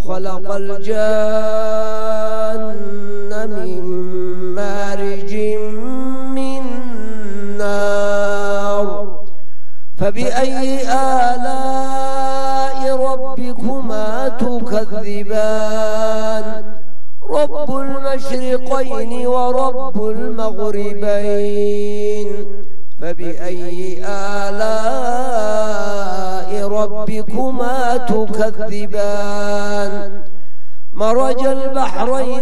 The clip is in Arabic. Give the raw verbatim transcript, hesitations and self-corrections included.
وخلق الجن من مارج من نار فبأي آلاء ربكما تكذبان رب المشرقين ورب المغربين فبأي آلاء ربكما تكذبان مرج البحرين